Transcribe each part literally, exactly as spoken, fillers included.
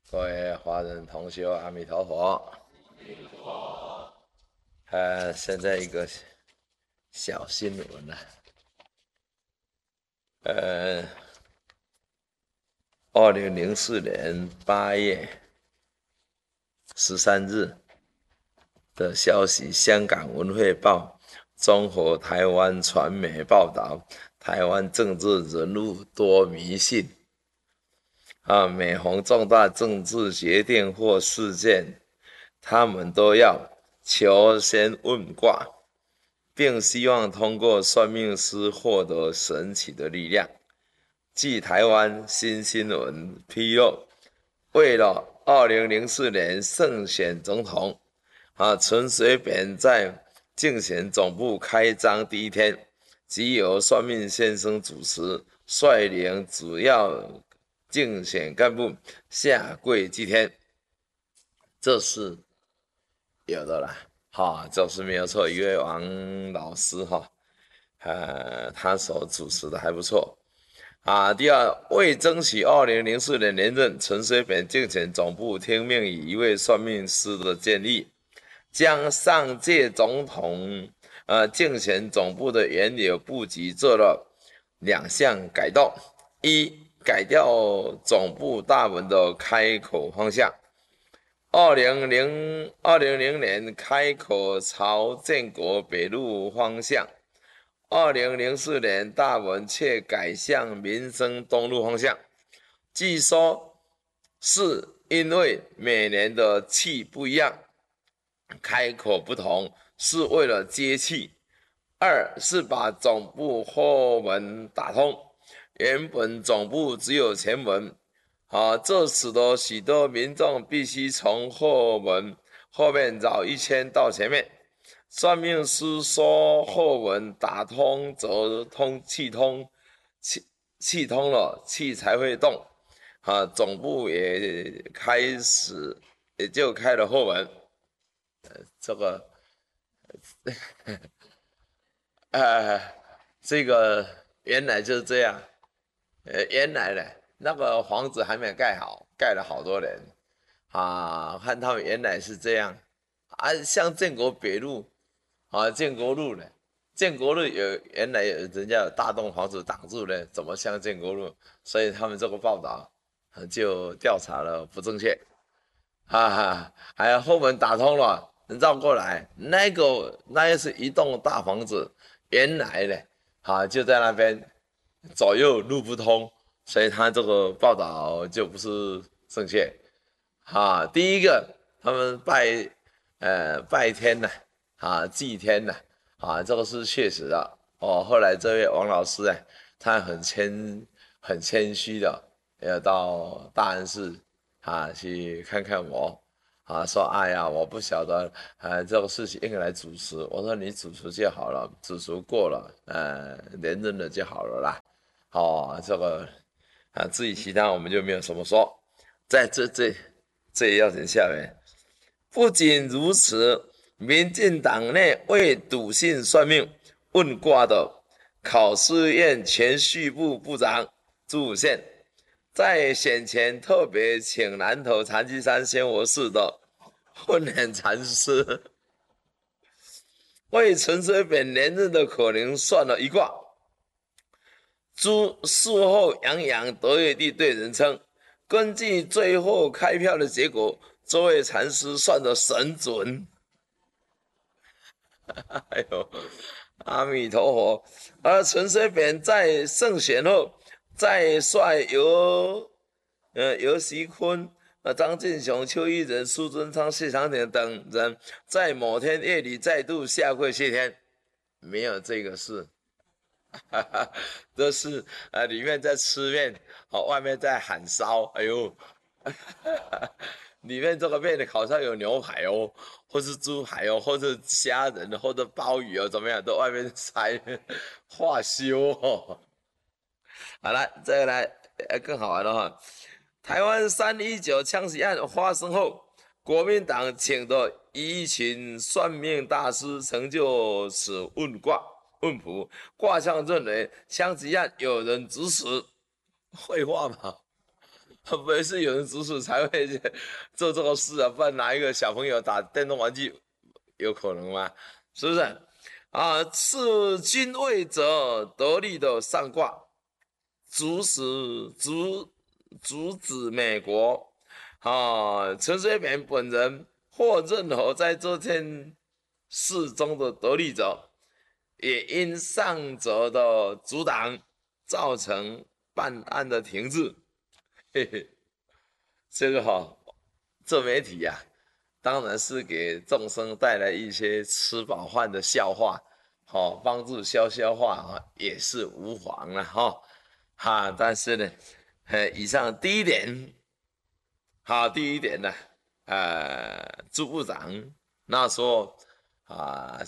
各位华人同修，阿弥陀佛。呃，现在一个小新闻啊，呃，二零零四年八月十三日的消息，香港文汇报综合台湾传媒报道，台湾政治人物多迷信啊，每逢重大政治决定或事件，他们都要求先问卦，并希望通过算命师获得神奇的力量。据台湾新新闻披露，为了二零零四年胜选总统，啊，陈水扁在竞选总部开张第一天，即由算命先生主持，率领主要竞选干部下跪祭天，这是有的啦。哈，这是没有错，一位王老师哈，呃，他所主持的还不错。啊，第二，为争取二零零四年连任，陈水扁竞选总部听命于一位算命师的建议，将上届总统呃竞选总部的原有布局做了两项改动：一，改掉总部大门的开口方向，二零零二零零年开口朝建国北路方向。二零零四年大门却改向民生东路方向，据说是因为每年的气不一样，开口不同，是为了接气。二是把总部后门打通，原本总部只有前门，啊，这使得许多民众必须从后门后面绕一圈到前面。算命师说后门打通则通气通，气气通了，气才会动。啊，总部也开始也就开了后门。呃，这个，呃，这个原来就是这样。呃，原来呢，那个房子还没盖好，盖了好多年啊。看他们原来是这样啊，像建国北路。啊，建国路呢？建国路有原来有人家有大栋房子挡住呢，怎么像建国路？所以他们这个报道就调查了不正确，哈哈。还有后门打通了，绕过来，那个那又是一栋大房子，原来呢，啊就在那边左右路不通，所以他这个报道就不是正确。啊，第一个他们拜呃拜天呢。啊，祭天呢、啊，啊，这个是确实的哦。后来这位王老师呢，他很谦很谦虚的，要到大安寺啊去看看我，啊，说哎呀，我不晓得，呃，这个事情应该来主持。我说你主持就好了，主持过了，呃，连任了就好了啦。哦，这个啊，至于其他我们就没有什么说。在这这这要紧下面，不仅如此。民进党内为笃信算命问卦的考试院前序部部长朱武宪，在选前特别请南投禅机山仙佛寺的混脸禅师为陈水扁连任的可能算了一卦。朱事后洋洋得意地对人称，根据最后开票的结果，这位禅师算得神准。哎呦，阿弥陀佛！而陈水扁在胜选后，再率尤呃尤熙坤、呃张进雄、邱毅仁、苏贞昌、谢长廷等人，在某天夜里再度下跪谢天，没有这个事，哈哈，都是呃里面在吃面，哦外面在喊烧，哎呦。里面这个面的好像有牛排哦，或是猪排哦，或者虾仁，或者鲍鱼哦，怎么样？都外面塞化修哦。好了，再来呃更好玩了哈。台湾三一九枪击案发生后，国民党请的一群算命大师成就此问卦问卜，卦象认为枪击案有人指使，废话嘛。 不是有人指使才会做这个事啊，不然哪一个小朋友打电动玩具有可能吗？是不是？啊，是君位者得力的上卦，阻止阻阻止美国啊陈水扁本人或任何在这件事中的得利者，也因上者的阻挡，造成办案的停滞。嘿嘿，这个哈、哦，做媒体呀、啊，当然是给众生带来一些吃饱饭的笑话，好、哦，帮助消消化啊，也是无妨了哈、哦。哈，但是呢，呃，以上第一点，好，第一点呢，呃，朱部长那时候啊，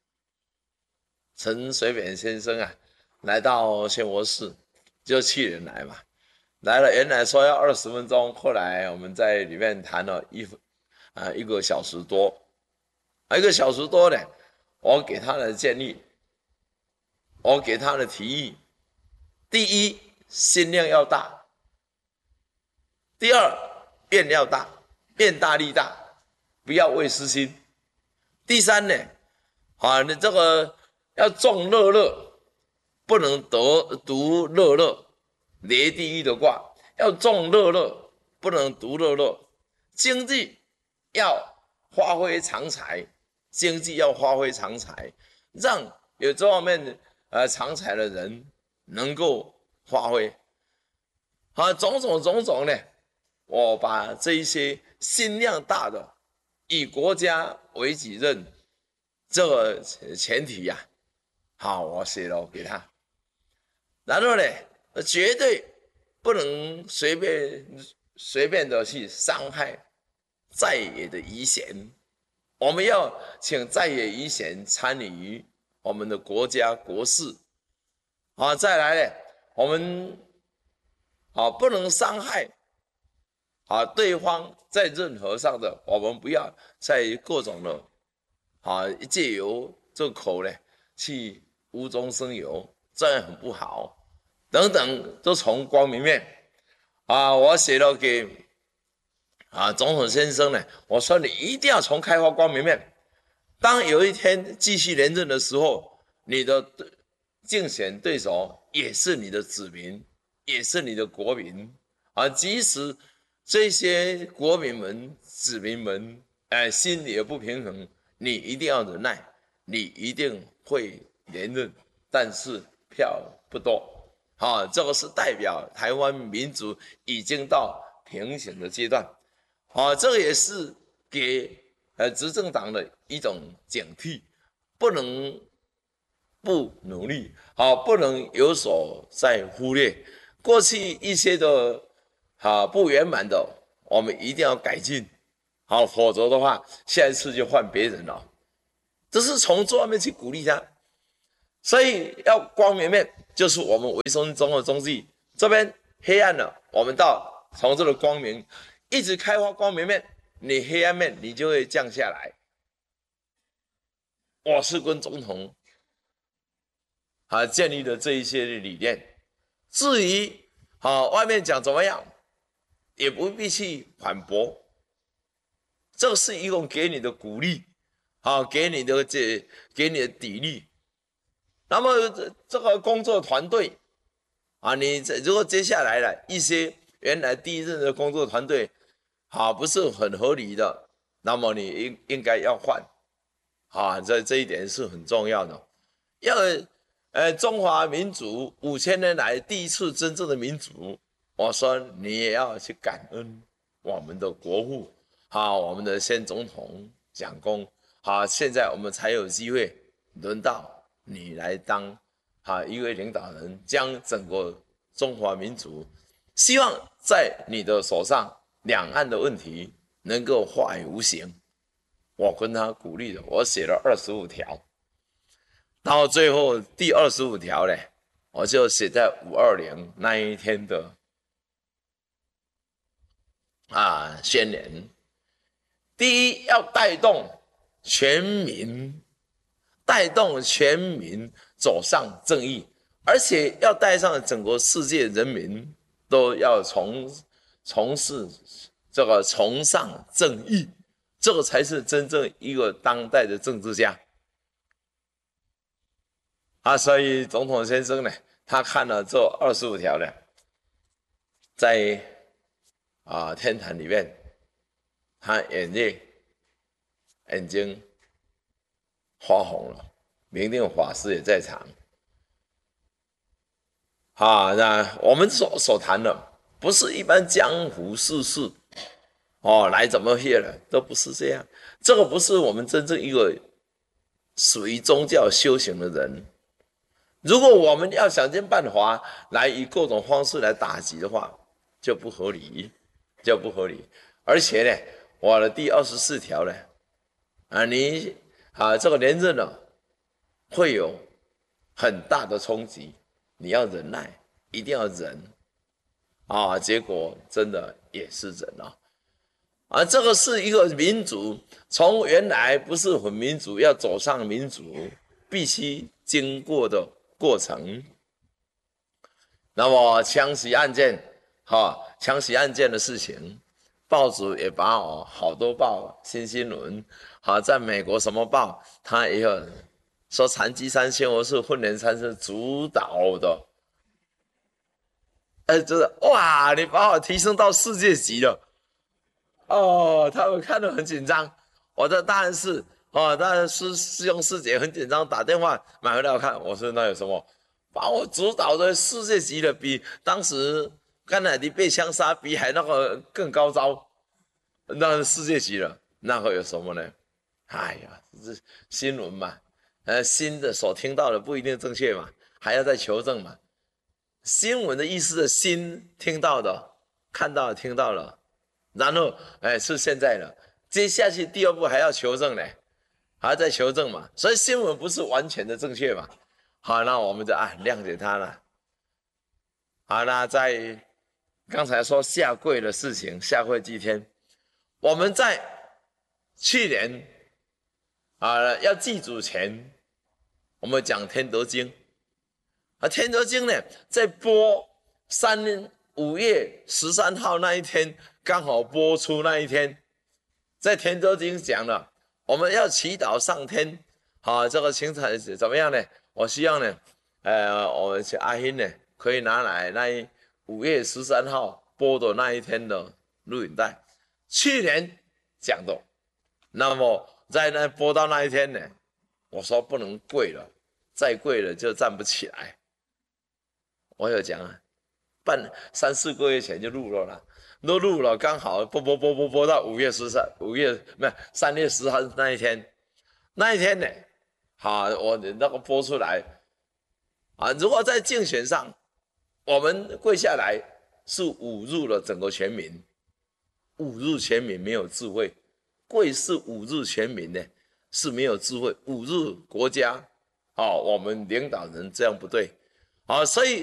陈水扁先生啊，来到仙佛寺，就去年来嘛，来了，原来说要二十分钟，后来我们在里面谈了一啊、呃、一个小时多，一个小时多呢，我给他的建议，我给他的提议，第一，心量要大；第二，愿要大，愿大力大，不要为私心；第三呢，啊，你这个要重乐乐，不能得独乐乐，连地狱的卦，要重乐乐，不能独乐乐。经济要发挥长才，经济要发挥长才，让有这方面呃长才的人能够发挥。啊，种种种种呢，我把这一些心量大的，以国家为己任这个前提呀、啊，好，我写了给他。然后呢，绝对不能随便随便的去伤害在野的遗贤。我们要请在野遗贤参与我们的国家国事。啊，再来呢，我们啊不能伤害啊对方在任何上的，我们不要在各种的啊借由这口呢去无中生有，这样很不好。等等，都从光明面啊，我写了给啊总统先生呢，我说你一定要从开发光明面。当有一天继续连任的时候，你的竞选对手也是你的子民，也是你的国民啊。即使这些国民们、子民们，哎，心里的不平衡，你一定要忍耐，你一定会连任，但是票不多。啊，这个是代表台湾民主已经到平行的阶段。啊，这个也是给呃执政党的一种警惕，不能不努力，啊，不能有所在忽略。过去一些的啊不圆满的，我们一定要改进，好，否则的话，下一次就换别人了。这是从这方面去鼓励他，所以要光明面，就是我们维生中的宗旨。这边黑暗了，我们到从这个光明一直开发光明面，你黑暗面你就会降下来。我是跟总统啊建立的这一些理念。至于啊外面讲怎么样，也不必去反驳，这是一种给你的鼓励，啊，给你的这给你的砥砺。那么这这个工作团队啊，你如果接下来了一些原来第一任的工作团队，啊不是很合理的，那么你应应该要换，啊，这这一点是很重要的。要呃中华民族五千年来第一次真正的民主，我说你也要去感恩我们的国父，啊，我们的先总统蒋公，啊，现在我们才有机会轮到你来当啊一位领导人，将整个中华民族，希望在你的手上，两岸的问题能够化为无形。我跟他鼓励的，我写了二十五条，到最后第二十五条呢，我就写在五二零那一天的啊宣言。第一，要带动全民，带动全民走上正义，而且要带上整个世界人民都要从从事这个崇尚正义，这个才是真正一个当代的政治家啊。所以总统先生呢，他看了这二十五条呢，在啊天坛里面，他眼泪眼睛发红了。明定法师也在场啊。那我们所所谈的不是一般江湖世事哦，来怎么灭了，都不是这样。这个不是我们真正一个属于宗教修行的人。如果我们要想尽办法来以各种方式来打击的话，就不合理，就不合理。而且呢，我的第二十四条呢，啊，你啊这个连任呢，会有很大的冲击，你要忍耐，一定要忍啊！结果真的也是忍啊！啊，这个是一个民主，从原来不是很民主，要走上民主，必须经过的过程。那么枪袭案件，哈，枪袭案件的事情，报纸也把哦，好多报，新新闻，好，在美国什么报，它也有。说残疾山鲜活是混联山是主导的，哎，就是哇，你把我提升到世界级了，哦，他们看得很紧张，我的当然是哦，当然师师兄师姐很紧张，打电话买回来我看，我说那有什么，把我主导的世界级的，比当时甘乃迪被枪杀比还那个更高招，那是世界级了，那会有什么呢？哎呀，这是新闻嘛。呃，新的所听到的不一定正确嘛，还要再求证嘛。新闻的意思是新听到的、看到的、听到了，然后哎是现在了，接下去第二步还要求证呢，还要再求证嘛。所以新闻不是完全的正确嘛。好，那我们就啊谅解它了。好，那在刚才说下跪的事情，下跪祭天，我们在去年啊要祭祖前。我们讲天德经啊，天德经呢，在播三五月十三号那一天，刚好播出那一天，在天德经讲了，我们要祈祷上天，好、啊，这个情彩怎么样呢？我希望呢，呃，我们阿欣呢，可以拿来那五月十三号播的那一天的录影带，去年讲的，那么在那播到那一天呢？我说不能跪了，再跪了就站不起来。我有讲啊，半三四个月前就录了啦，都录了，刚好播播播播播到五月十三，五月没有三月十号那一天，那一天呢，好，我那个播出来啊，如果在竞选上，我们跪下来是侮辱了整个全民，侮辱全民没有智慧，跪是侮辱全民的。是没有智慧，侮辱国家，哦，我们领导人这样不对，好，所以